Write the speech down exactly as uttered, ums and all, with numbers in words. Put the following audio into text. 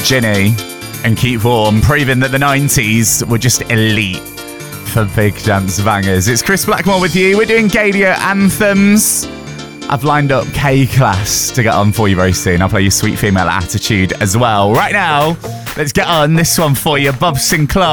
Ginny and Keep Warm, proving that the nineties were just elite for big dance bangers. It's Chris Blackmore with you. We're doing Gadio anthems. I've lined up K-Class to get on for you very soon. I'll play you Sweet Female Attitude as well. Right now, let's get on this one for you, Bob Sinclair.